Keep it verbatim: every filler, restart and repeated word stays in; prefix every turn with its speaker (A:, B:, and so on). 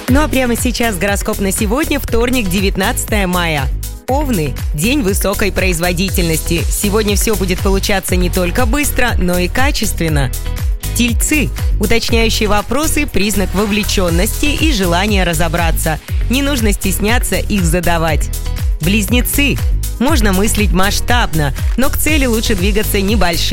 A: Ну а прямо сейчас гороскоп на сегодня, вторник, девятнадцатое мая. Овны – день высокой производительности. Сегодня все будет получаться не только быстро, но и качественно. Тельцы – уточняющие вопросы, признак вовлеченности и желания разобраться. Не нужно стесняться их задавать. Близнецы – можно мыслить масштабно, но к цели лучше двигаться небольшими